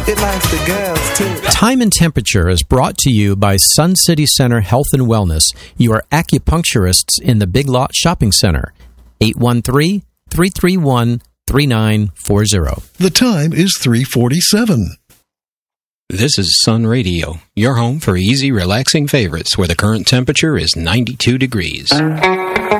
It likes the girls, too. Time and Temperature is brought to you by Sun City Center Health and Wellness, your acupuncturists in the Big Lot Shopping Center. 813-331-3940. The time is 3:47. This is Sun Radio, your home for easy, relaxing favorites where the current temperature is 92 degrees.